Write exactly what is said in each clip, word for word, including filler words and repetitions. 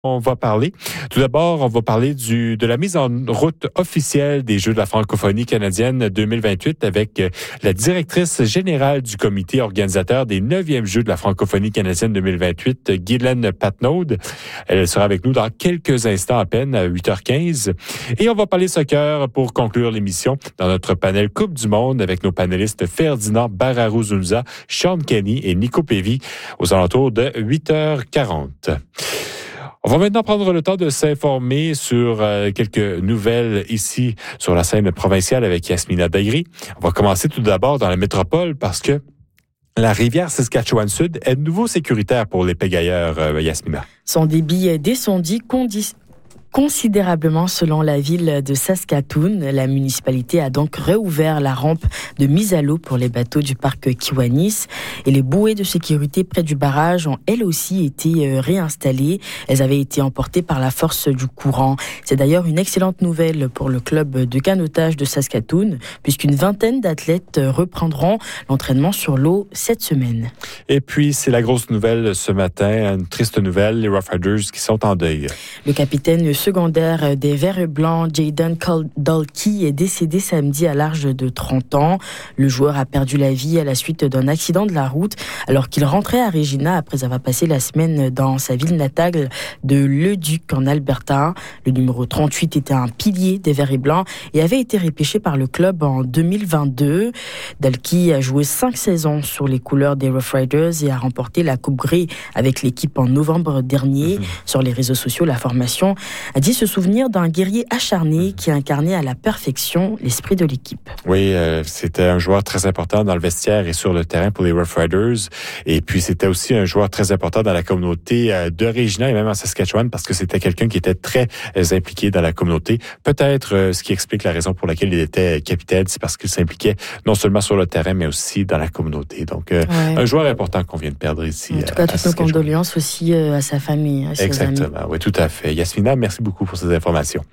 On va parler. Tout d'abord, on va parler du, de la mise en route officielle des Jeux de la francophonie canadienne deux mille vingt-huit avec la directrice générale du comité organisateur des neuvièmes Jeux de la francophonie canadienne deux mille vingt-huit, Guylaine Patnaud. Elle sera avec nous dans quelques instants à peine, à huit heures quinze. Et on va parler soccer pour conclure l'émission dans notre panel Coupe du Monde avec nos panélistes Ferdinand Bararou-Zunza, Sean Kenny et Nico Pévy aux alentours de huit heures quarante. On va maintenant prendre le temps de s'informer sur euh, quelques nouvelles ici sur la scène provinciale avec Yasmina Daghri. On va commencer tout d'abord dans la métropole parce que la rivière Saskatchewan-Sud est de nouveau sécuritaire pour les pagailleurs, euh, Yasmina. Son débit descendit condi- considérablement selon la ville de Saskatoon. La municipalité a donc réouvert la rampe de mise à l'eau pour les bateaux du parc Kiwanis et les bouées de sécurité près du barrage ont elles aussi été réinstallées. Elles avaient été emportées par la force du courant. C'est d'ailleurs une excellente nouvelle pour le club de canotage de Saskatoon puisqu'une vingtaine d'athlètes reprendront l'entraînement sur l'eau cette semaine. Et puis, c'est la grosse nouvelle ce matin, une triste nouvelle, les Rough Riders qui sont en deuil. Le capitaine secondaire des Verts et Blancs, Jayden Dalkey, est décédé samedi à l'âge de trente ans. Le joueur a perdu la vie à la suite d'un accident de la route alors qu'il rentrait à Regina après avoir passé la semaine dans sa ville natale de Leduc en Alberta. Le numéro trente-huit était un pilier des Verts et Blancs et avait été repêché par le club en deux mille vingt-deux. Dalkey a joué cinq saisons sur les couleurs des Rough Riders et a remporté la Coupe Grey avec l'équipe en novembre dernier. Mmh. Sur les réseaux sociaux, la formation a dit se souvenir d'un guerrier acharné qui incarnait à la perfection l'esprit de l'équipe. Oui, euh, c'était un joueur très important dans le vestiaire et sur le terrain pour les Rough Riders. Et puis, c'était aussi un joueur très important dans la communauté euh, de Regina et même en Saskatchewan parce que c'était quelqu'un qui était très euh, impliqué dans la communauté. Peut-être euh, ce qui explique la raison pour laquelle il était capitaine, c'est parce qu'il s'impliquait non seulement sur le terrain, mais aussi dans la communauté. Donc, euh, ouais. un joueur important qu'on vient de perdre ici. En tout cas, toutes nos condoléances aussi euh, à sa famille, à ses Exactement, amis. Oui, tout à fait. Yasmina, merci beaucoup pour ces informations.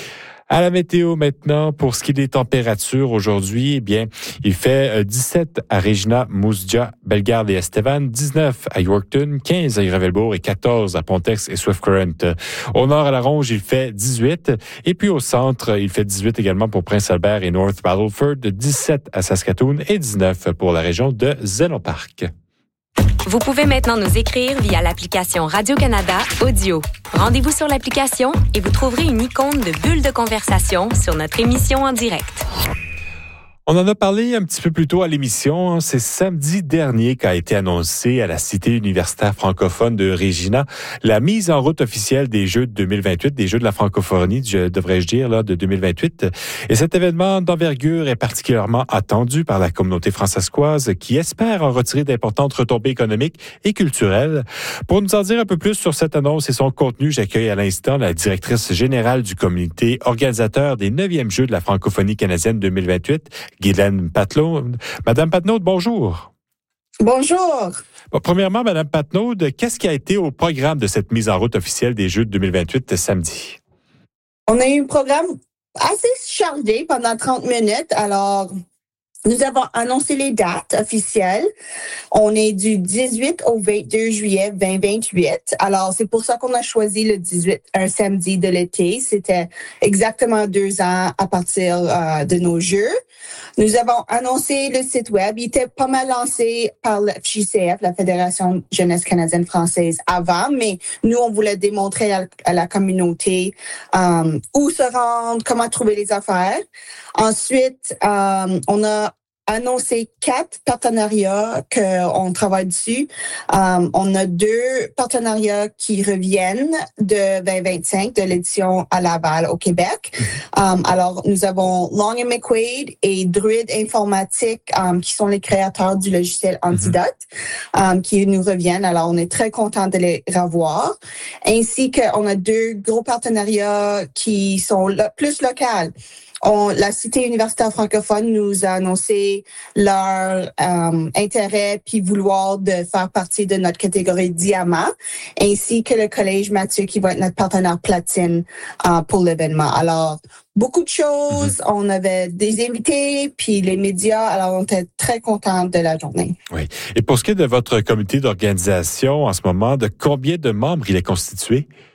À la météo maintenant, pour ce qui est des températures aujourd'hui, eh bien, il fait dix-sept à Regina, Moose-Jaw, Bellegarde et Estevan, dix-neuf à Yorkton, quinze à Gravelbourg et quatorze à Pontex et Swift Current. Au nord à la Ronge, il fait dix-huit et puis au centre, il fait dix-huit également pour Prince-Albert et North Battleford, dix-sept à Saskatoon et dix-neuf pour la région de Zénon Park. Vous pouvez maintenant nous écrire via l'application Radio-Canada Audio. Rendez-vous sur l'application et vous trouverez une icône de bulle de conversation sur notre émission en direct. On en a parlé un petit peu plus tôt à l'émission. C'est samedi dernier qu'a été annoncé à la Cité universitaire francophone de Regina la mise en route officielle des Jeux de deux mille vingt-huit, des Jeux de la francophonie, devrais-je dire, là, de deux mille vingt-huit. Et cet événement d'envergure est particulièrement attendu par la communauté francescoise qui espère en retirer d'importantes retombées économiques et culturelles. Pour nous en dire un peu plus sur cette annonce et son contenu, j'accueille à l'instant la directrice générale du comité organisateur des neuvièmes Jeux de la francophonie canadienne deux mille vingt-huit, Guylaine Patnaud. Madame Patnaud, bonjour. Bonjour. Bon, premièrement, Madame Patnaud, qu'est-ce qui a été au programme de cette mise en route officielle des Jeux de deux mille vingt-huit samedi? On a eu un programme assez chargé pendant trente minutes. Alors, nous avons annoncé les dates officielles. On est du dix-huit au vingt-deux juillet deux mille vingt-huit. Alors, c'est pour ça qu'on a choisi le dix-huit, un samedi de l'été. C'était exactement deux ans à partir euh, de nos Jeux. Nous avons annoncé le site web. Il était pas mal lancé par le F J C F, la Fédération Jeunesse canadienne française, avant, mais nous, on voulait démontrer à, à la communauté euh, où se rendre, comment trouver les affaires. Ensuite, euh, on a annoncé quatre partenariats qu'on travaille dessus. Um, on a deux partenariats qui reviennent de vingt vingt-cinq, de l'édition à Laval au Québec. Um, alors, nous avons Long and McQuaid et Druid Informatique um, qui sont les créateurs du logiciel Antidote um, qui nous reviennent. Alors, on est très contents de les revoir. Ainsi qu'on a deux gros partenariats qui sont lo- plus locaux. On, la Cité universitaire francophone nous a annoncé leur euh, intérêt puis vouloir de faire partie de notre catégorie diamant, ainsi que le Collège Mathieu qui va être notre partenaire platine euh, pour l'événement. Alors, beaucoup de choses. Mm-hmm. On avait des invités puis les médias. Alors, on était très contents de la journée. Oui. Et pour ce qui est de votre comité d'organisation en ce moment, de combien de membres il est constitué?